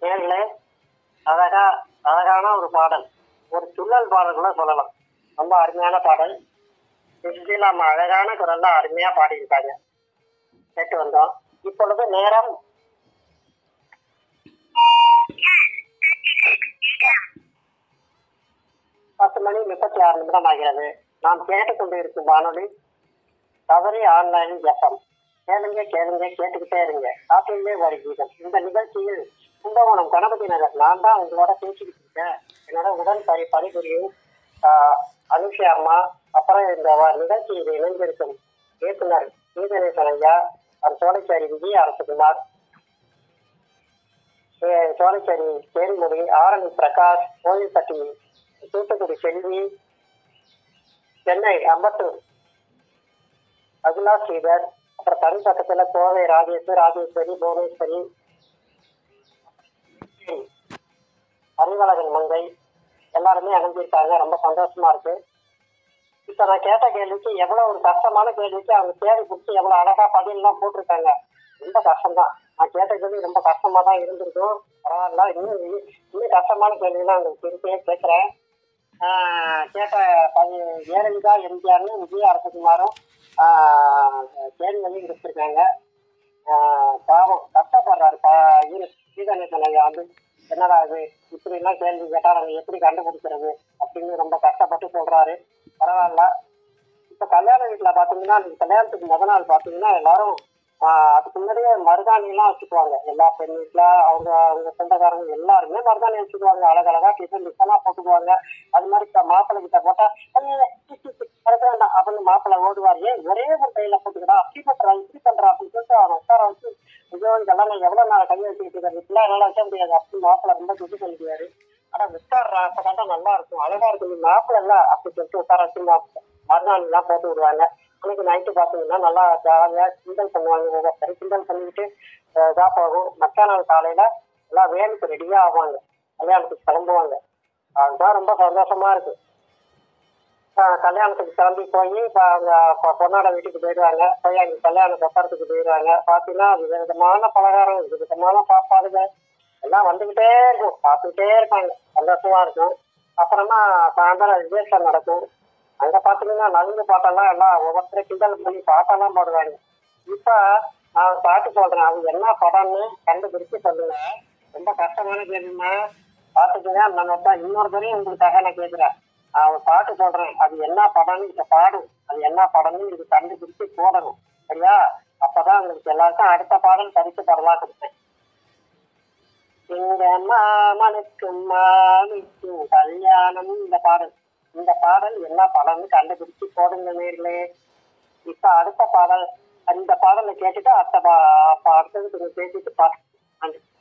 நேர்களே, அழகா அழகான ஒரு பாடல். ஒரு துள்ளல் பாடல் கூட சொல்லலாம். ரொம்ப அருமையான பாடல். சுசீலா அழகான குரல்ல அருமையா பாடியிருக்காங்க. கேட்டு வந்தோம். இப்பொழுது நேரம் 10:36 ஆகிறது. நாம் கேட்டுக்கொண்டிருக்கும் வானொலி தவறி ஆன்லைன் எஃப்எம். கேளுங்க கேளுங்க கேட்டுக்கிட்டே இருங்க. காற்றிலே ஒரு கீதம். இந்த நிகழ்ச்சியில் கும்பகோணம் கணபதி நகர் நான் தான் உங்களோட பேசிக்கிட்டு இருக்கேன். என்னோட உடன் பணிபுரியும் அனுஷா அம்மா, அப்புறம் இந்த நிகழ்ச்சியில் இணைந்திருக்கும் இயக்குனர் கீதநேசன் ஐயா, சோலைச்சேரி விஜய் அரசகுமார், சோலைச்சேரி தேன்மொழி, ஆரணி பிரகாஷ், கோயில்பட்டி தூத்துக்குடி செல்வி, சென்னை அம்பத்தூர் அகிலா ஸ்ரீதர், அப்புறம் தனி பக்கத்துல கோவை ராஜேஸ்வரி, புவனேஸ்வரி, அறிவழகன் மங்கை எல்லாருமே அணிஞ்சிருக்காங்க. ரொம்ப சந்தோஷமா இருக்கு. இப்ப நான் கேட்ட கேள்விக்கு எவ்வளவு ஒரு கஷ்டமான கேள்விக்கு அவங்க தேடி பிடிச்சி எவ்வளவு அழகா பதில் எல்லாம் போட்டிருக்காங்க. ரொம்ப கஷ்டம்தான். நான் கேட்ட கேள்வி ரொம்ப கஷ்டமா தான் இருந்திருக்கும். பரவாயில்ல, இன்னும் கஷ்டமான கேள்விலாம் உங்களுக்கு திருப்பியே கேட்கிறேன். கேட்ட ஜெயலலிதா, எம்ஜிஆர்னு விஜய அரசகுமாரும் கேள்விகளையும் கொடுத்துருக்காங்க. பாவம் கஷ்டப்படுறாரு கீதநேசன் ஐயா வந்து, என்னடா இது இப்படி எல்லாம் கேள்வி கேட்டா நாங்க எப்படி கண்டுபிடிக்கிறது அப்படின்னு ரொம்ப கஷ்டப்பட்டு சொல்றாரு. பரவாயில்ல. இப்ப கல்யாண வீட்டுல பாத்தீங்கன்னா, கல்யாணத்துக்கு முத நாள் பாத்தீங்கன்னா எல்லாரும் அதுக்கு முன்னாடியே மருதாணி எல்லாம் வச்சுக்குவாங்க. எல்லா பெண் வீட்டுல அவங்க சொந்தக்காரங்க எல்லாருமே மருதாணி வச்சுக்குவாங்க. அழகழகா டிசைன் டிசைனா போட்டுக்குவாங்க. அது மாதிரி மாப்பிள்ளை கிட்ட போட்டா அதுக்கு வேண்டாம் அப்படின்னு மாப்பிள்ளை ஓடுவாரு. ஒரே ஒரு கையில போட்டுக்கிட்டா அப்படி பண்றா இப்படி பண்றா அப்படின்னு சொல்லிட்டு அவன் உட்கார வச்சு இதெல்லாம் நான் எவ்வளவு நாள் கையை வச்சுக்கிட்டு இருக்கேன், இப்பெல்லாம் என்னால வைக்க முடியாது அப்படின்னு மாப்பிள்ளை ரொம்ப துட்டு சொல்லிக்குவாரு. ஆனா உட்கார்றா அப்பதான் நல்லா இருக்கும், அழகா இருக்கும் மாப்பிள்ளை எல்லாம் அப்படின்னு சொல்லிட்டு உட்கார வச்சு மருதாணி எல்லாம் போட்டு விடுவாங்க. அன்னைக்கு நைட்டு பாத்தீங்கன்னா நல்லா ஜாலியா கிண்டல் பண்ணுவாங்க. ஒவ்வொருத்தரை கிண்டல் பண்ணிக்கிட்டு இதா போகும். மற்ற நாள் காலையில எல்லாம் வேலைக்கு ரெடியா ஆவாங்க, கல்யாணத்துக்கு கிளம்புவாங்க. அதுதான் ரொம்ப சந்தோஷமா இருக்கு. கல்யாணத்துக்கு கிளம்பி போய் அவங்க பொண்ணோட வீட்டுக்கு போயிடுவாங்க. போய் அங்க கல்யாணம் கொப்பறத்துக்கு போயிடுவாங்க. பாத்தீங்கன்னா விதவிதமான பலகாரம், விதவிதமான சாப்பாடுங்க எல்லாம் வந்துகிட்டே இருக்கும். சாப்பிட்டுட்டே இருப்பாங்க, சந்தோஷமா இருக்கும். அப்புறமா சாயந்தரம் ரிசர்வேஷன் நடக்கும். அங்க பாத்தீங்கன்னா நலுங்கு பாட்டெல்லாம் எல்லாம் ஒவ்வொருத்தரும் கிண்டல் பண்ணி பாட்டெல்லாம் போடுவாங்க. இப்ப நான் பாட்டு சொல்றேன், அது என்ன படம்னு கண்டுபிடிச்சு சொல்லுங்க. ரொம்ப கஷ்டமான கேள்விமா பாத்துக்கங்க. நம்ம இன்னொரு தரையும் உங்களுக்காக நான் கேட்கிறேன். அவன் பாட்டு சொல்றேன், அது என்ன படம்னு இப்ப பாடும், அது என்ன படம்னு இது கண்டுபிடிச்சு போடணும். சரியா? அப்பதான் உங்களுக்கு எல்லாருக்கும் அடுத்த பாடல் பரிசு பரவா கொடுப்பேன். இந்த மாமனுக்கும் மாமிக்கும் கல்யாணம், இந்த பாடல் என்ன படம்னு கண்டுபிடிச்சு போடுங்க நேர்களே. இப்ப அடுத்த பாடல், அந்த பாடலை கேட்டுட்டு அடுத்தது கொஞ்சம் பேசிட்டு பாட்டு.